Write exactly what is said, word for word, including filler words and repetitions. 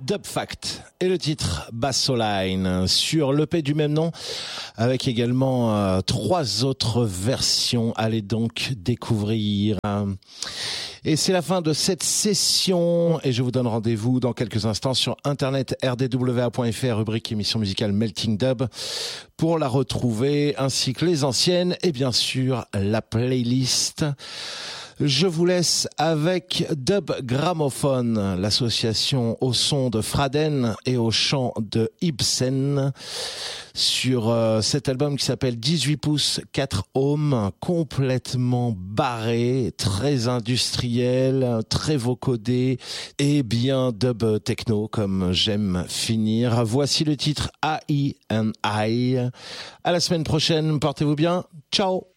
Dub Fact et le titre Bassoline sur l'E P du même nom, avec également euh, trois autres versions. Allez donc découvrir. Et c'est la fin de cette session et je vous donne rendez-vous dans quelques instants sur internet r d w a point f r, rubrique émission musicale Melting Dub, pour la retrouver, ainsi que les anciennes et bien sûr la playlist. Je vous laisse avec Dub Gramophone, l'association au son de Fraden et au chant de Ibsen, sur euh, cet album qui s'appelle dix-huit pouces quatre ohms, complètement barré, très industriel, très vocodé et bien dub techno comme j'aime finir. Voici le titre A I and I. À la semaine prochaine, portez-vous bien. Ciao.